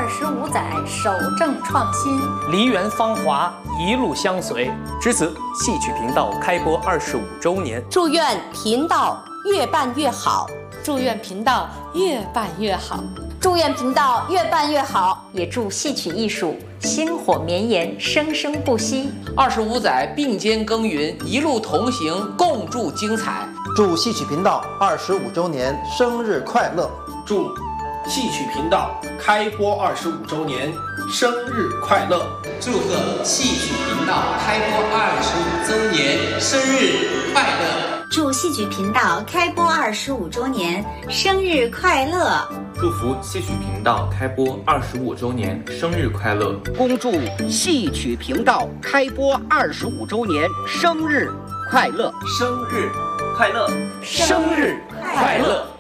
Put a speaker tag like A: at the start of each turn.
A: 25载，守正创新，
B: 梨园芳华一路相随。值此戏曲频道开播25周年，
C: 祝愿频道越办越好，
D: 祝愿频道越办越好，
C: 祝愿频道越办越好，
A: 也祝戏曲艺术薪火绵延，生生不息。
E: 25载并肩耕耘，一路同行，共筑精彩。
F: 祝戏曲频道25周年生日快乐！
G: 祝戏曲频道开播25周年生日快乐！
E: 祝贺戏曲频道开播25周年生日快乐！
H: 祝戏曲频道开播25周年生日快乐！
I: 祝福戏曲频道开播25周年生日快乐！
J: 恭祝戏曲频道开播25周年生日快乐！
I: 生日快乐！
B: 生日快乐！